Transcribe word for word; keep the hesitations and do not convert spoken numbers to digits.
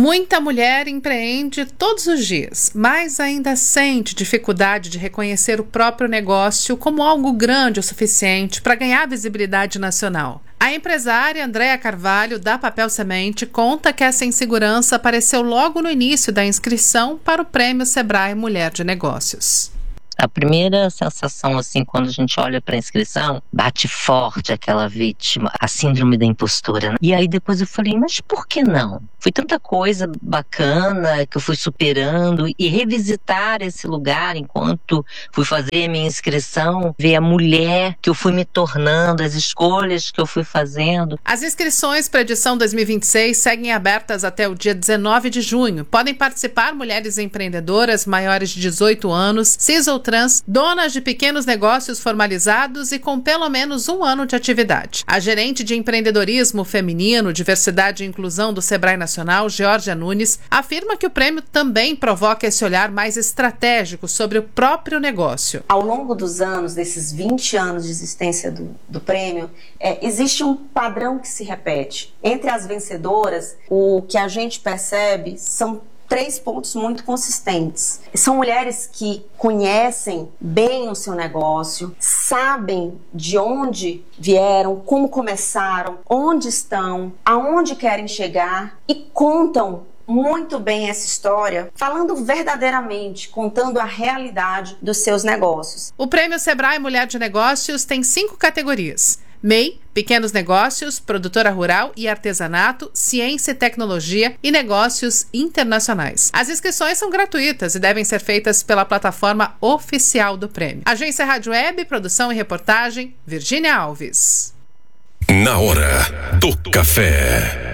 Muita mulher empreende todos os dias, mas ainda sente dificuldade de reconhecer o próprio negócio como algo grande o suficiente para ganhar visibilidade nacional. A empresária Andréa Carvalho, da Papel Semente, conta que essa insegurança apareceu logo no início da inscrição para o Prêmio Sebrae Mulher de Negócios. A primeira sensação, assim, quando a gente olha para a inscrição, bate forte aquela vítima, a síndrome da impostora, né? E aí depois eu falei, mas por que não? Foi tanta coisa bacana que eu fui superando, e revisitar esse lugar enquanto fui fazer minha inscrição, ver a mulher que eu fui me tornando, as escolhas que eu fui fazendo. As inscrições para a edição dois mil e vinte e seis seguem abertas até o dia dezenove de junho. Podem participar mulheres empreendedoras maiores de dezoito anos, cis ou trans, donas de pequenos negócios formalizados e com pelo menos um ano de atividade. A gerente de empreendedorismo feminino, diversidade e inclusão do Sebrae Nacional, Georgia Nunes, afirma que o prêmio também provoca esse olhar mais estratégico sobre o próprio negócio. Ao longo dos anos, desses vinte anos de existência do, do prêmio, é, existe um padrão que se repete. Entre as vencedoras, o que a gente percebe são três pontos muito consistentes. São mulheres que conhecem bem o seu negócio, sabem de onde vieram, como começaram, onde estão, aonde querem chegar e contam muito bem essa história, falando verdadeiramente, contando a realidade dos seus negócios. O Prêmio Sebrae Mulher de Negócios tem cinco categorias: M E I, Pequenos Negócios, Produtora Rural e Artesanato, Ciência e Tecnologia e Negócios Internacionais. As inscrições são gratuitas e devem ser feitas pela plataforma oficial do prêmio. Agência Rádio Web, produção e reportagem, Virgínia Alves. Na hora do café.